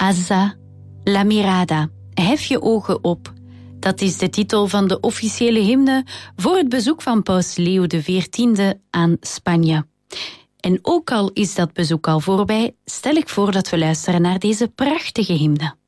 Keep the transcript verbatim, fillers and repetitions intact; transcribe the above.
Alza la mirada. Hef je ogen op. Dat is de titel van de officiële hymne voor het bezoek van paus Leo de veertiende aan Spanje. En ook al is dat bezoek al voorbij, stel ik voor dat we luisteren naar deze prachtige hymne.